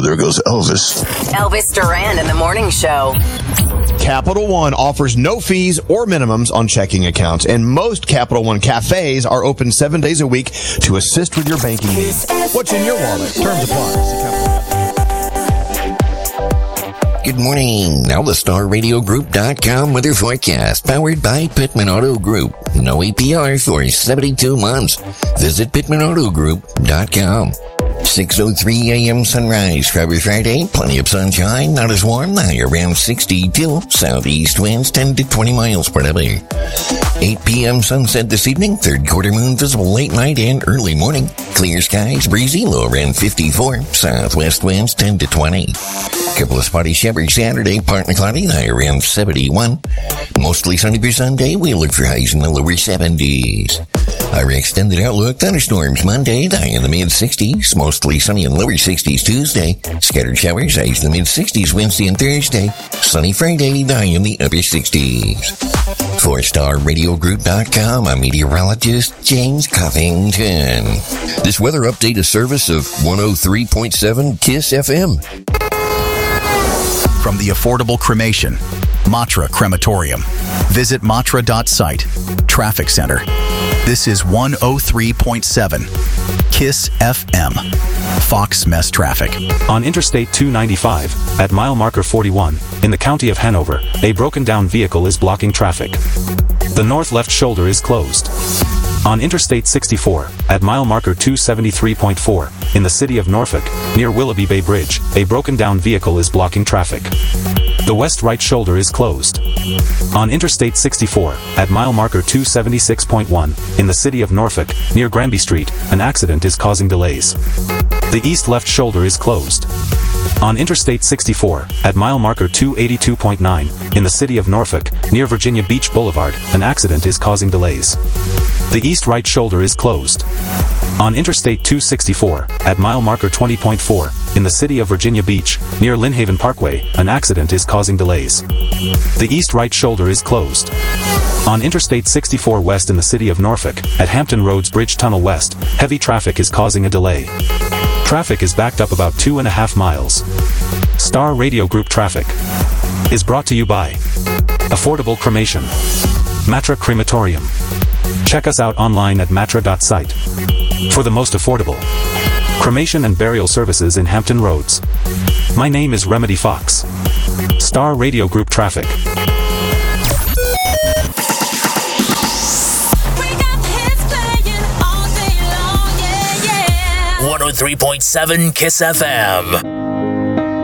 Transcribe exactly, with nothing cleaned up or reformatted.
there goes Elvis. Elvis Duran in the Morning Show. Capital One offers no fees or minimums on checking accounts, and most Capital One cafes are open seven days a week to assist with your banking needs. What's in your wallet? Terms apply. Good morning. Now the Star Radio Group dot com weather forecast, powered by Pittman Auto Group. No A P R for seventy-two months. Visit Pittman Auto Group dot com. six oh three a.m. sunrise for Friday. Plenty of sunshine, not as warm, high around sixty-two. Southeast winds ten to twenty miles per hour. eight p.m. sunset this evening. Third quarter moon visible late night and early morning. Clear skies, breezy, low around fifty-four. Southwest winds ten to twenty. Couple of spotty showers Saturday, partly cloudy, high around seventy-one. Mostly sunny for Sunday. We look for highs in the lower seventies. Our extended outlook, thunderstorms Monday, high in the mid-sixties. Mostly sunny in lower sixties Tuesday. Scattered showers, highs in the mid-sixties Wednesday and Thursday. Sunny Friday, high in the upper sixties. For Star Radio Group dot com, I'm meteorologist James Covington. This weather update is service of one oh three point seven KISS F M. From the affordable cremation, Matra Crematorium. Visit matra dot site. Traffic Center. This is one oh three point seven KISS F M. Fox Mess Traffic. On Interstate two ninety-five, at mile marker forty-one, in the county of Hanover, a broken-down vehicle is blocking traffic. The north left shoulder is closed. On Interstate sixty-four, at mile marker two seventy-three point four, in the city of Norfolk, near Willoughby Bay Bridge, a broken-down vehicle is blocking traffic. The west right shoulder is closed. On Interstate sixty-four, at mile marker two seventy-six point one, in the city of Norfolk, near Granby Street, an accident is causing delays. The east left shoulder is closed. On Interstate sixty-four, at mile marker two eighty-two point nine, in the city of Norfolk, near Virginia Beach Boulevard, an accident is causing delays. The east right shoulder is closed. On Interstate two sixty-four, at mile marker twenty point four, in the city of Virginia Beach, near Lynnhaven Parkway, an accident is causing delays. The east right shoulder is closed. On Interstate sixty-four west in the city of Norfolk, at Hampton Roads Bridge Tunnel West, heavy traffic is causing a delay. Traffic is backed up about two and a half miles. Star Radio Group Traffic is brought to you by Affordable Cremation, Matra Crematorium. Check us out online at matra dot site for the most affordable cremation and burial services in Hampton Roads. My name is Remedy Fox. Star Radio Group Traffic. one oh three point seven KISS F M.